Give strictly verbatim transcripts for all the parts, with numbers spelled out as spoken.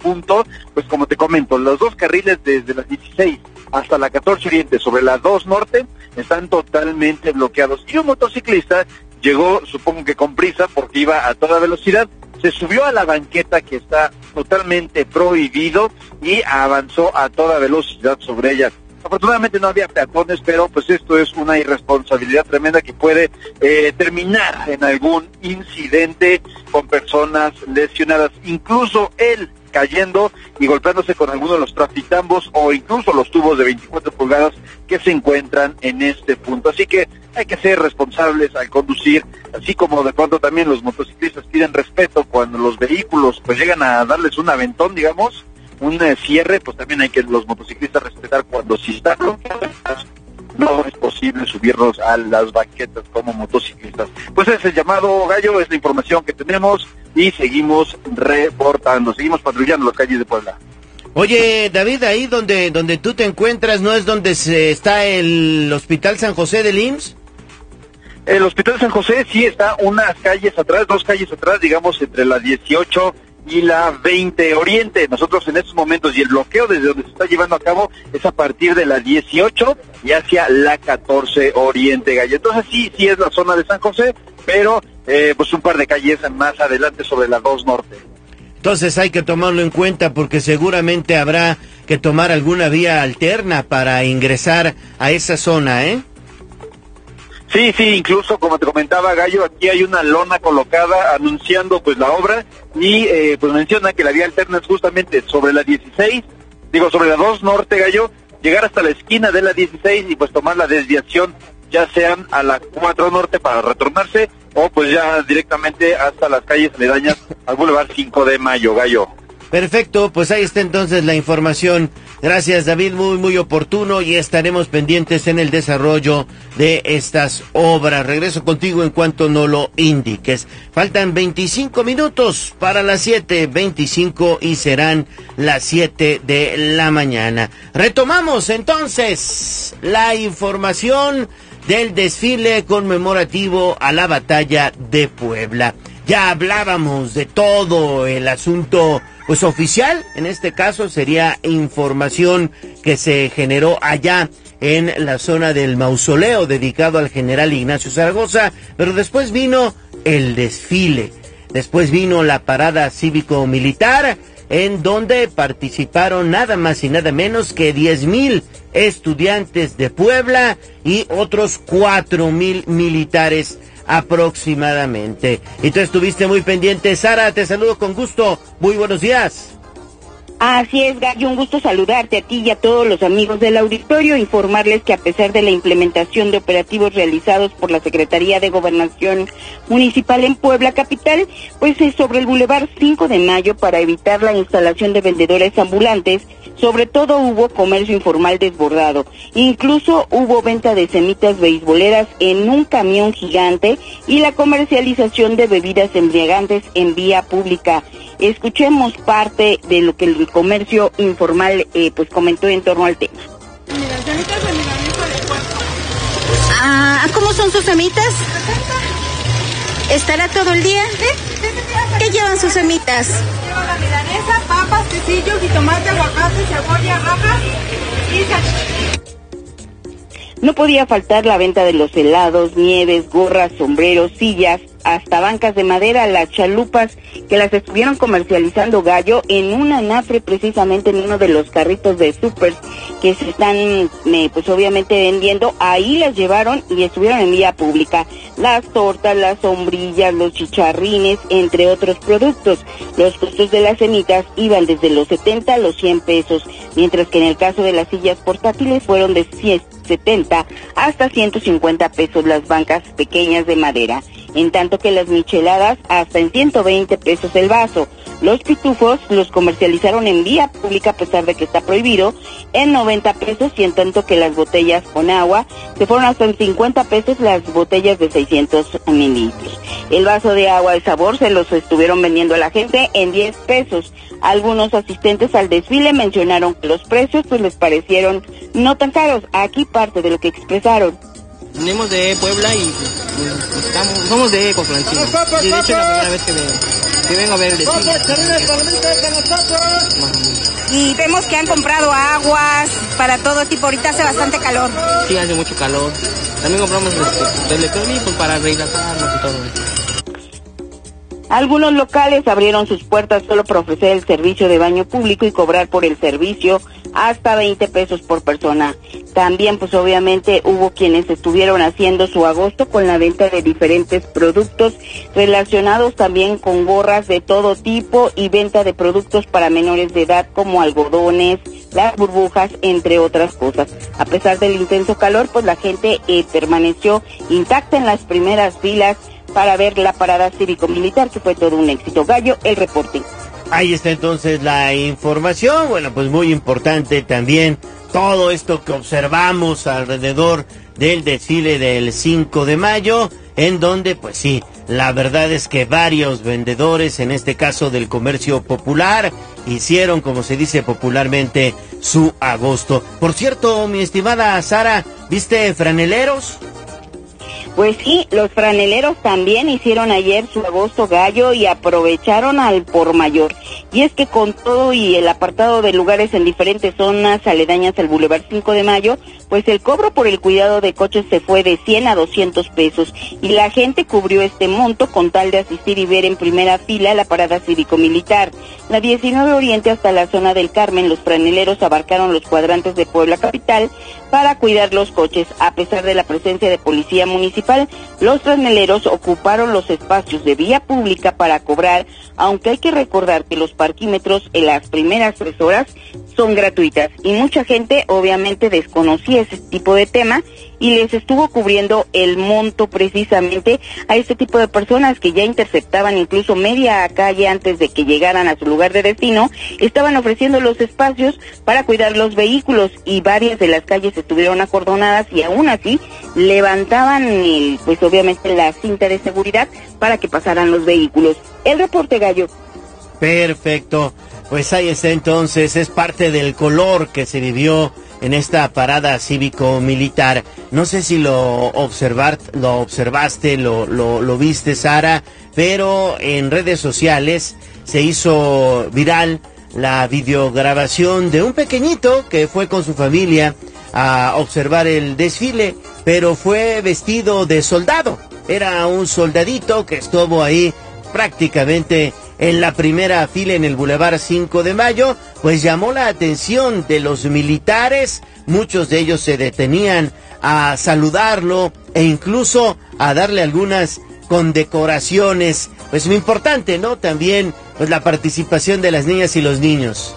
punto, pues como te comento, los dos carriles desde las dieciséis hasta la catorce Oriente sobre la dos Norte están totalmente bloqueados. Y un motociclista llegó, supongo que con prisa, porque iba a toda velocidad, se subió a la banqueta que está totalmente prohibido y avanzó a toda velocidad sobre ella. Afortunadamente no había peatones, pero pues esto es una irresponsabilidad tremenda que puede eh, terminar en algún incidente con personas lesionadas, incluso él cayendo y golpeándose con alguno de los traficambos o incluso los tubos de veinticuatro pulgadas que se encuentran en este punto. Así que hay que ser responsables al conducir, así como de pronto también los motociclistas piden respeto cuando los vehículos pues llegan a darles un aventón, digamos, un eh, cierre, pues también hay que los motociclistas respetar cuando si están bloqueados, no es posible subirnos a las banquetas como motociclistas. Pues ese es el llamado, Gallo, es la información que tenemos y seguimos reportando, seguimos patrullando las calles de Puebla. Oye, David, ahí donde donde tú te encuentras, ¿no es donde se está el Hospital San José del I M S S? El Hospital San José sí está unas calles atrás, dos calles atrás, digamos, entre la dieciocho y la veinte Oriente. Nosotros en estos momentos, y el bloqueo desde donde se está llevando a cabo es a partir de la dieciocho y hacia la catorce Oriente, Gallo. Entonces sí, sí es la zona de San José, pero eh, pues un par de calles más adelante sobre la dos Norte. Entonces hay que tomarlo en cuenta porque seguramente habrá que tomar alguna vía alterna para ingresar a esa zona, ¿eh? Sí, sí, incluso como te comentaba, Gallo, aquí hay una lona colocada anunciando pues la obra y eh, pues menciona que la vía alterna es justamente sobre la dieciséis, digo sobre la dos Norte, Gallo, llegar hasta la esquina de la dieciséis y pues tomar la desviación ya sean a la cuatro Norte para retornarse o pues ya directamente hasta las calles aledañas al Boulevard cinco de Mayo, Gallo. Perfecto, pues ahí está entonces la información. Gracias, David, muy muy oportuno y estaremos pendientes en el desarrollo de estas obras. Regreso contigo en cuanto no lo indiques. Faltan veinticinco minutos para las siete veinticinco y serán las siete de la mañana. Retomamos entonces la información del desfile conmemorativo a la batalla de Puebla. Ya hablábamos de todo el asunto pues oficial, en este caso sería información que se generó allá en la zona del mausoleo dedicado al general Ignacio Zaragoza, pero después vino el desfile, después vino la parada cívico-militar, en donde participaron nada más y nada menos que diez mil estudiantes de Puebla y otros cuatro mil militares aproximadamente. Y tú estuviste muy pendiente, Sara, te saludo con gusto, muy buenos días. Así es, Gallo, un gusto saludarte a ti y a todos los amigos del auditorio, informarles que a pesar de la implementación de operativos realizados por la Secretaría de Gobernación Municipal en Puebla Capital, pues es sobre el Boulevard cinco de Mayo para evitar la instalación de vendedores ambulantes, sobre todo hubo comercio informal desbordado, incluso hubo venta de semitas beisboleras en un camión gigante y la comercialización de bebidas embriagantes en vía pública. Escuchemos parte de lo que el comercio informal eh, pues comentó en torno al tema. Mira, semitas de milanesa de puerco. Ah, ¿cómo son sus semitas? ¿Estará todo el día? Sí, sí, sí, sí. ¿Qué llevan sus semitas? Lleva la milanesa, papas, quesillos, jitomate, aguacate, cebolla, rajas y salchicha. No podía faltar la venta de los helados, nieves, gorras, sombreros, sillas, hasta bancas de madera, las chalupas que las estuvieron comercializando, Gallo, en un anafre precisamente en uno de los carritos de súper que se están eh, pues obviamente vendiendo. Ahí las llevaron y estuvieron en vía pública. Las tortas, las sombrillas, los chicharrines, entre otros productos. Los costos de las semitas iban desde los setenta a los cien pesos, mientras que en el caso de las sillas portátiles fueron de setenta hasta ciento cincuenta pesos las bancas pequeñas de madera, en tanto que las micheladas hasta en ciento veinte pesos el vaso. Los pitufos los comercializaron en vía pública a pesar de que está prohibido en noventa pesos, y en tanto que las botellas con agua se fueron hasta en cincuenta pesos las botellas de seiscientos mililitros. El vaso de agua de sabor se los estuvieron vendiendo a la gente en diez pesos. Algunos asistentes al desfile mencionaron que los precios pues les parecieron no tan caros. Aquí parte de lo que expresaron. Venimos de Puebla y pues, estamos, somos de Coclanchín. Y de hecho es la primera vez que, me, que vengo a ver el desfile. Y vemos que han comprado aguas para todo tipo. Ahorita hace bastante calor. Sí, hace mucho calor. También compramos este, electrónicos para rehidratarnos y todo eso. Algunos locales abrieron sus puertas solo para ofrecer el servicio de baño público y cobrar por el servicio hasta veinte pesos por persona. También, pues obviamente, hubo quienes estuvieron haciendo su agosto con la venta de diferentes productos relacionados también con gorras de todo tipo y venta de productos para menores de edad como algodones, las burbujas, entre otras cosas. A pesar del intenso calor, pues la gente eh, permaneció intacta en las primeras filas para ver la parada cívico-militar, que fue todo un éxito. Gallo, el reporte. Ahí está entonces la información. Bueno, pues muy importante también todo esto que observamos alrededor del desfile del cinco de mayo, en donde, pues sí, la verdad es que varios vendedores, en este caso del comercio popular, hicieron, como se dice popularmente, su agosto. Por cierto, mi estimada Sara, ¿viste franeleros? Pues sí, los franeleros también hicieron ayer su agosto, Gallo, y aprovecharon al por mayor. Y es que con todo y el apartado de lugares en diferentes zonas aledañas al Boulevard cinco de mayo, pues el cobro por el cuidado de coches se fue de cien a doscientos pesos. Y la gente cubrió este monto con tal de asistir y ver en primera fila la parada cívico-militar. La diecinueve Oriente hasta la zona del Carmen, los franeleros abarcaron los cuadrantes de Puebla Capital para cuidar los coches. A pesar de la presencia de policía municipal, los franeleros ocuparon los espacios de vía pública para cobrar, aunque hay que recordar que los parquímetros en las primeras tres horas son gratuitas y mucha gente obviamente desconocía ese tipo de tema y les estuvo cubriendo el monto precisamente a este tipo de personas que ya interceptaban incluso media calle antes de que llegaran a su lugar de destino. Estaban ofreciendo los espacios para cuidar los vehículos y varias de las calles estuvieron acordonadas y aún así levantaban el, pues obviamente la cinta de seguridad para que pasaran los vehículos. El reporte, Gallo. Perfecto, pues ahí está entonces, es parte del color que se vivió en esta parada cívico-militar. No sé si lo observar, lo observaste, lo, lo, lo viste, Sara, pero en redes sociales se hizo viral la videograbación de un pequeñito que fue con su familia a observar el desfile, pero fue vestido de soldado. Era un soldadito que estuvo ahí prácticamente en la primera fila en el Boulevard cinco de mayo, pues llamó la atención de los militares. Muchos de ellos se detenían a saludarlo e incluso a darle algunas condecoraciones. Pues muy importante, ¿no? También pues la participación de las niñas y los niños.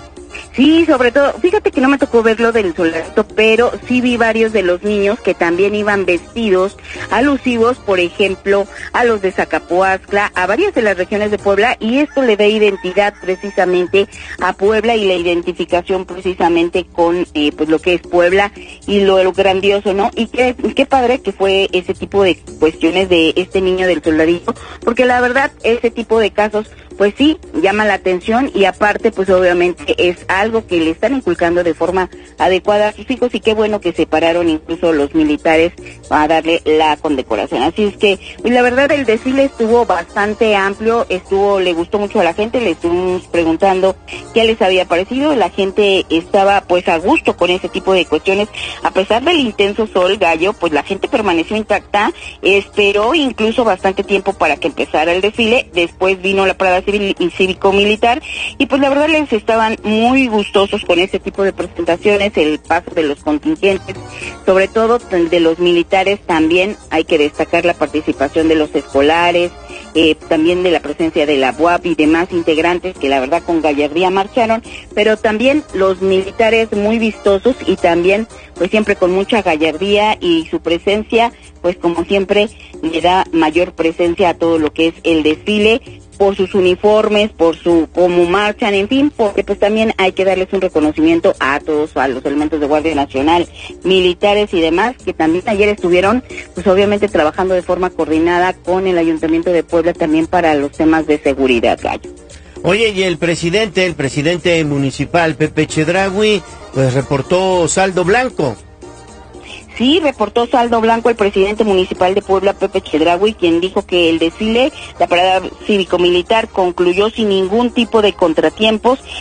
Sí, sobre todo, fíjate que no me tocó verlo del soldado, pero sí vi varios de los niños que también iban vestidos alusivos, por ejemplo, a los de Zacapoaxtla, a varias de las regiones de Puebla, y esto le da identidad precisamente a Puebla y la identificación precisamente con eh, pues lo que es Puebla y lo, lo grandioso, ¿no? Y qué, qué padre que fue ese tipo de cuestiones de este niño del soldadito, porque la verdad, ese tipo de casos, pues sí, llama la atención y aparte, pues obviamente es algo que le están inculcando de forma adecuada a sus hijos y qué bueno que se pararon incluso los militares a darle la condecoración. Así es que, pues la verdad el desfile estuvo bastante amplio, estuvo, le gustó mucho a la gente, le estuvimos preguntando qué les había parecido, la gente estaba pues a gusto con ese tipo de cuestiones, a pesar del intenso sol, Gallo, pues la gente permaneció intacta, esperó incluso bastante tiempo para que empezara el desfile, después vino la parada civil y cívico-militar y pues la verdad les estaban muy gustosos con ese tipo de presentaciones, el paso de los contingentes, sobre todo de los militares. También hay que destacar la participación de los escolares, eh, también de la presencia de la B U A P y demás integrantes que la verdad con gallardía marcharon, pero también los militares muy vistosos y también pues siempre con mucha gallardía y su presencia pues como siempre le da mayor presencia a todo lo que es el desfile, por sus uniformes, por su cómo marchan, en fin, porque pues también hay que darles un reconocimiento a todos, a los elementos de Guardia Nacional, militares y demás, que también ayer estuvieron, pues obviamente trabajando de forma coordinada con el Ayuntamiento de Puebla también para los temas de seguridad, Gallo. Oye, y el presidente, el presidente municipal, Pepe Chedraui, pues reportó saldo blanco. Sí, reportó saldo blanco el presidente municipal de Puebla, Pepe Chedraui, quien dijo que el desfile, la parada cívico-militar, concluyó sin ningún tipo de contratiempos